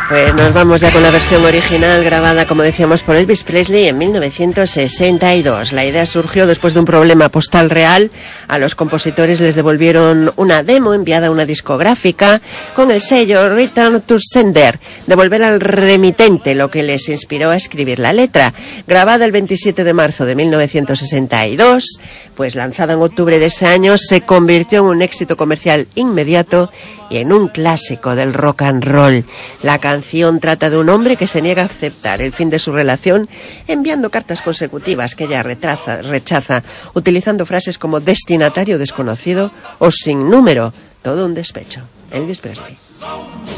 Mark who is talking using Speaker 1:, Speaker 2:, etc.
Speaker 1: Pues nos vamos ya con la versión original grabada, como decíamos, por Elvis Presley en 1962. La idea surgió después de un problema postal real. A los compositores les devolvieron una demo enviada a una discográfica con el sello Return to Sender, devolver al remitente, lo que les inspiró a escribir la letra. Grabada el 27 de marzo de 1962, pues lanzada en octubre de ese año, se convirtió en un éxito comercial inmediato y en un clásico del rock and roll. La canción trata de un hombre que se niega a aceptar el fin de su relación, enviando cartas consecutivas que ella rechaza, utilizando frases como destinatario desconocido o sin número. Todo un despecho. Elvis Presley.